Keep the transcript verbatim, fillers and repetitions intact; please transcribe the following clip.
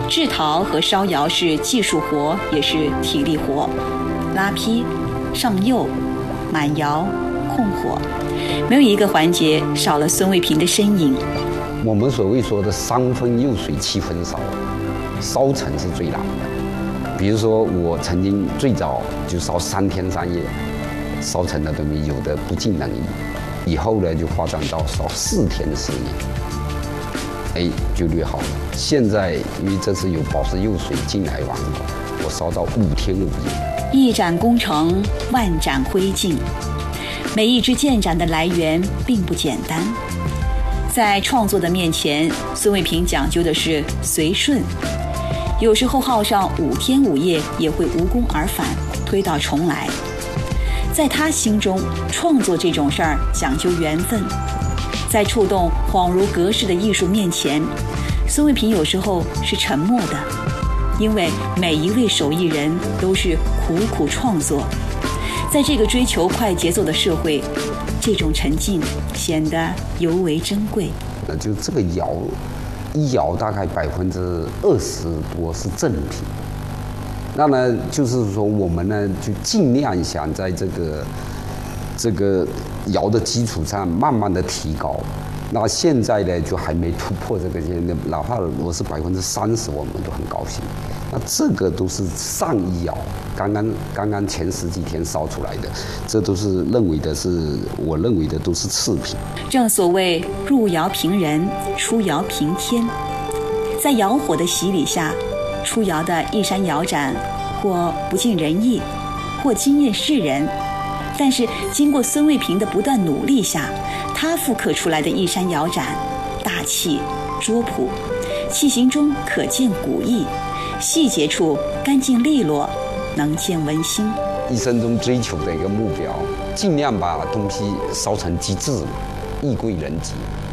制陶和烧窑是技术活，也是体力活，拉坯、上釉、满窑、控火，没有一个环节少了孙卫平的身影。 我们所谓说的三分釉水七分烧，烧成是最难的。比如说我曾经最早就烧三天三夜，烧成的东西有的不尽人意，以后呢就发展到烧四天四夜，哎就略好了。现在因为这次有保湿釉水进来完了，我烧到五天五夜。 一盏功成万盏灰烬，每一支建盏的来源并不简单。在创作的面前，孙卫平讲究的是随顺，有时候耗上五天五夜也会无功而返，推倒重来。在他心中，创作这种事儿讲究缘分，在触动恍如隔世的艺术面前，孙卫平有时候是沉默的，因为每一位手艺人都是苦苦创作。在这个追求快节奏的社会，这种沉静显得尤为珍贵。 那就这个窑，一窑大概百分之二十多是正品。那呢，就是说我们呢就尽量想在这个这个窑的基础上慢慢的提高。那现在呢就还没突破这个线，哪怕我是百分之三十，我们都很高兴。那这个都是上一窑，刚刚刚刚前十几天烧出来的，这都是认为的是，我认为的都是次品。 正所谓入窑平人，出窑平天。在窑火的洗礼下，出窑的一山窑盏，或不尽人意，或惊艳世人。但是经过孙卫平的不断努力下，他复刻出来的一山窑盏，大气拙朴，器型中可见古意，细节处干净利落，能见文心。 一生中追求的一个目标，尽量把东西烧成极致，艺贵人杰。